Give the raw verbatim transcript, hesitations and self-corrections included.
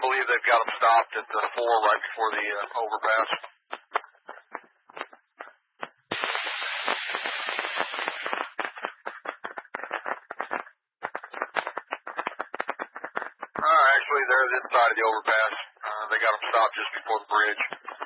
believe they've got them stopped at the four right before the uh, overpass. Uh, actually, they're this side of the overpass. Uh, they got them stopped just before the bridge.